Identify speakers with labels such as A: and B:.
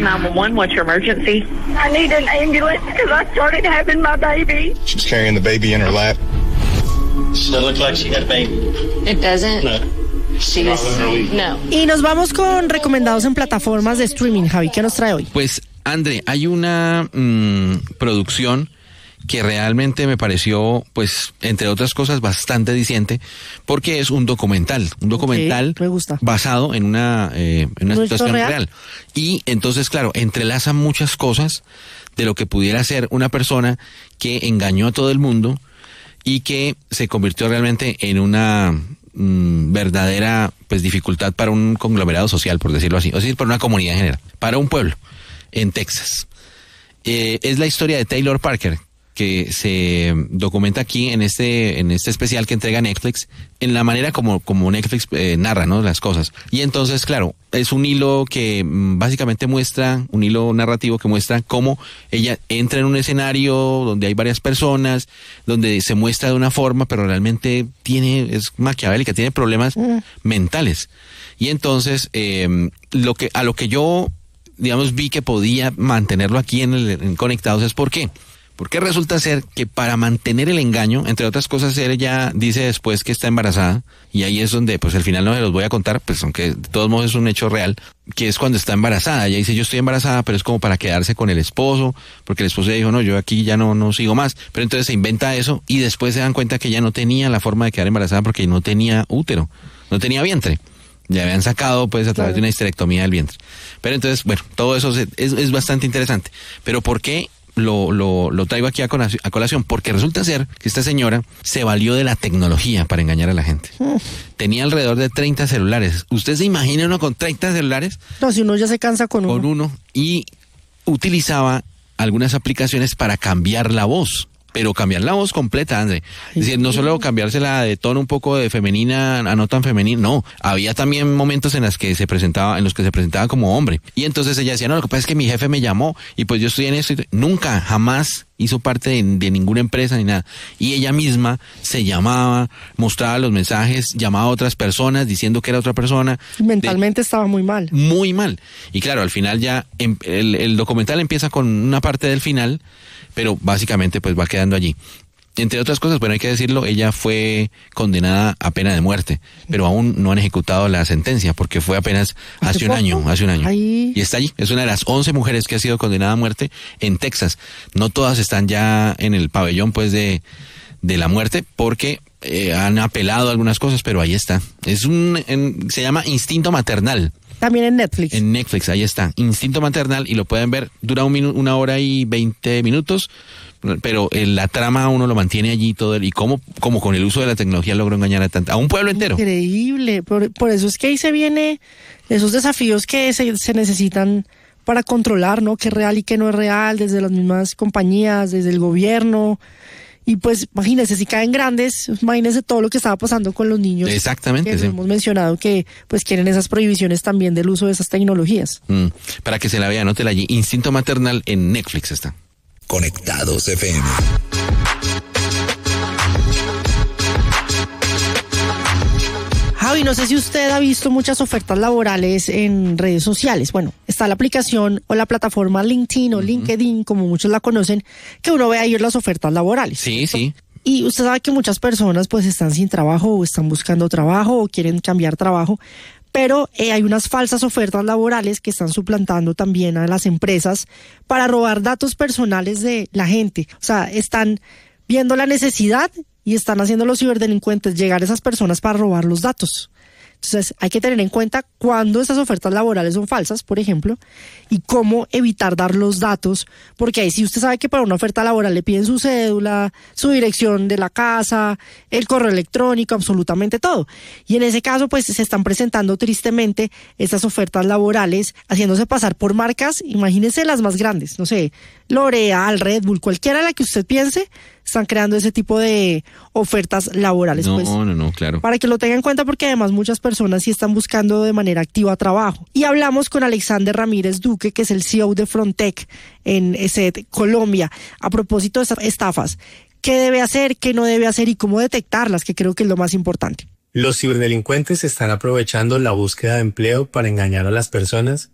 A: 911, what's your emergency?
B: I need an ambulance because I started having my baby.
C: She's carrying the baby in her lap.
D: Doesn't look like she had a baby.
E: It doesn't?
D: No.
E: No.
F: Y nos vamos con recomendados en plataformas de streaming. Javi, ¿qué nos trae hoy?
G: Pues, André, hay una producción que realmente me pareció, pues, entre otras cosas, bastante diciente, porque es un documental
F: Me gusta.
G: basado en una situación real. Y entonces, claro, entrelaza muchas cosas de lo que pudiera ser una persona que engañó a todo el mundo y que se convirtió realmente en una verdadera, pues, dificultad para un conglomerado social, por decirlo así, o sea, para una comunidad en general, para un pueblo en Texas. Es la historia de Taylor Parker, que se documenta aquí en este especial que entrega Netflix, en la manera como Netflix narra, ¿no?, las cosas. Y entonces, claro, es un hilo que básicamente muestra, un hilo narrativo que muestra cómo ella entra en un escenario donde hay varias personas, donde se muestra de una forma, pero realmente es maquiavélica, tiene problemas mentales. Y entonces, a lo que yo, digamos, vi que podía mantenerlo aquí en Conectados es ¿por qué? Porque resulta ser que para mantener el engaño, entre otras cosas, ella dice después que está embarazada, y ahí es donde, pues al final no se los voy a contar, pues aunque de todos modos es un hecho real, que es cuando está embarazada. Ella dice, yo estoy embarazada, pero es como para quedarse con el esposo, porque el esposo le dijo, no, yo aquí ya no sigo más. Pero entonces se inventa eso, y después se dan cuenta que ella no tenía la forma de quedar embarazada porque no tenía útero, no tenía vientre. Ya habían sacado, pues, a través de una histerectomía del vientre. Pero entonces, bueno, todo eso es bastante interesante. Pero ¿por qué lo traigo aquí a colación? Porque resulta ser que esta señora se valió de la tecnología para engañar a la gente. Tenía alrededor de 30 celulares. ¿Usted se imagina uno con 30 celulares?
F: No, si uno ya se cansa con uno.
G: Con uno. Y utilizaba algunas aplicaciones para cambiar la voz. Pero cambiar la voz completa, André. Es decir, no solo cambiársela de tono un poco de femenina a no tan femenina, no. Había también momentos en los que se presentaba como hombre. Y entonces ella decía, no, lo que pasa es que mi jefe me llamó y pues yo estoy en esto. Nunca, jamás hizo parte de ninguna empresa ni nada. Y ella misma se llamaba, mostraba los mensajes, llamaba a otras personas diciendo que era otra persona.
F: Mentalmente estaba muy mal.
G: Muy mal. Y claro, al final ya el documental empieza con una parte del final, pero básicamente pues va quedando allí. Entre otras cosas, bueno, hay que decirlo, ella fue condenada a pena de muerte, pero aún no han ejecutado la sentencia porque fue apenas hace un año.
F: Ahí.
G: Y está allí, es una de las 11 mujeres que ha sido condenada a muerte en Texas. No todas están ya en el pabellón, pues, de la muerte porque han apelado a algunas cosas, pero ahí está. Se llama Instinto Maternal.
F: También en Netflix.
G: En Netflix, ahí está. Instinto Maternal, y lo pueden ver. Dura 1 hora y 20 minutos, pero la trama uno lo mantiene allí todo. Y como con el uso de la tecnología logró engañar a un pueblo entero.
F: Increíble. Por eso es que ahí se viene esos desafíos que se necesitan para controlar, ¿no? Qué es real y qué no es real, desde las mismas compañías, desde el gobierno. Y pues, imagínense, si caen grandes, imagínense todo lo que estaba pasando con los niños.
G: Exactamente,
F: que
G: sí.
F: Hemos mencionado que pues quieren esas prohibiciones también del uso de esas tecnologías.
G: Para que se la vea, anótela allí. Instinto Maternal en Netflix está.
H: Conectados FM.
F: Javi, no sé si usted ha visto muchas ofertas laborales en redes sociales. Bueno, está la aplicación o la plataforma LinkedIn o LinkedIn, como muchos la conocen, que uno ve ahí las ofertas laborales.
G: Sí, sí.
F: Y usted sabe que muchas personas pues están sin trabajo o están buscando trabajo o quieren cambiar trabajo, pero hay unas falsas ofertas laborales que están suplantando también a las empresas para robar datos personales de la gente. O sea, están viendo la necesidad y están haciendo los ciberdelincuentes llegar a esas personas para robar los datos. Entonces hay que tener en cuenta cuándo esas ofertas laborales son falsas, por ejemplo, y cómo evitar dar los datos, porque ahí sí usted sabe que para una oferta laboral le piden su cédula, su dirección de la casa, el correo electrónico, absolutamente todo. Y en ese caso pues se están presentando tristemente estas ofertas laborales haciéndose pasar por marcas, imagínense las más grandes, no sé, L'Oreal, Red Bull, cualquiera la que usted piense, están creando ese tipo de ofertas laborales.
G: No, claro.
F: Para que lo tengan en cuenta, porque además muchas personas sí están buscando de manera activa trabajo. Y hablamos con Alexander Ramírez Duque, que es el CEO de Frontec en ESET Colombia, a propósito de estas estafas. ¿Qué debe hacer, qué no debe hacer y cómo detectarlas, que creo que es lo más importante?
I: Los ciberdelincuentes están aprovechando la búsqueda de empleo para engañar a las personas